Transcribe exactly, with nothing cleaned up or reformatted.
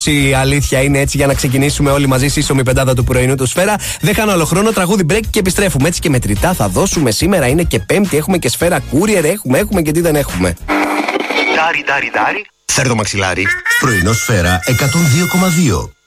Η αλήθεια είναι έτσι για να ξεκινήσουμε όλοι μαζί σύσσωμη πεντάδα του πρωινού του Σφαίρα. Δεν χάνω άλλο χρόνο, τραγούδι break και επιστρέφουμε. Έτσι και μετρητά θα δώσουμε σήμερα. Είναι και Πέμπτη, έχουμε και Σφαίρα courier. Έχουμε, έχουμε και τι δεν έχουμε. Ντάρι, ντάρι, ντάρι. Φέρ' το μαξιλάρι. Πρωινό Σφαίρα εκατόν δύο κόμμα δύο.